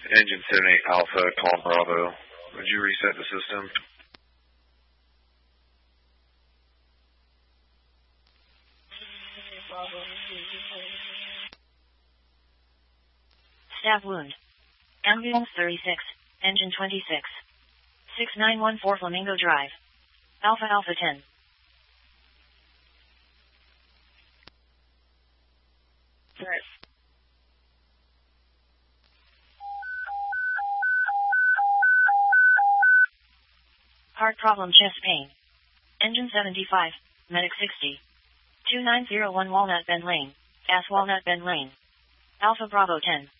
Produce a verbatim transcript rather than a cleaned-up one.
Engine seven eight Alpha, call Bravo. Would you reset the system? Stab wound. Ambulance thirty-six, engine twenty-six. six nine one four Flamingo Drive. Alpha Alpha ten. Right. Heart problem, chest pain. Engine seventy-five, Medic sixty. two nine zero one Walnut Bend Lane, Gas Walnut Bend Lane. Alpha Bravo ten.